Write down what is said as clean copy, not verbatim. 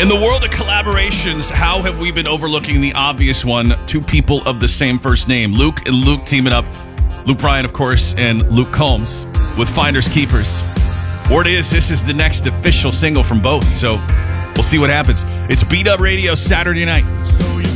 In the world of collaborations, how have we been overlooking the obvious one? Two people of the same first name. Luke and Luke teaming up. Luke Bryan, of course, and Luke Combs with Finders Keepers. Word is, this is the next official single from both, so we'll see what happens. It's B-Dub Radio Saturday night.